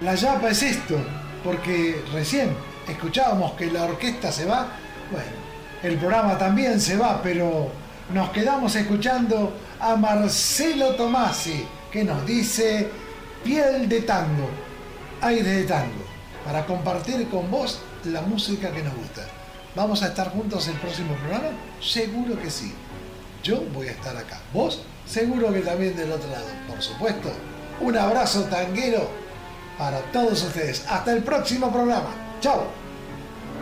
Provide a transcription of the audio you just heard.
La yapa es esto, porque recién escuchábamos que la orquesta se va. Bueno, el programa también se va, pero nos quedamos escuchando a Marcelo Tomasi, que nos dice piel de tango, aire de tango, para compartir con vos la música que nos gusta. ¿Vamos a estar juntos el próximo programa? Seguro que sí. Yo voy a estar acá. ¿Vos? Seguro que también del otro lado, por supuesto. Un abrazo tanguero para todos ustedes. Hasta el próximo programa. ¡Chao!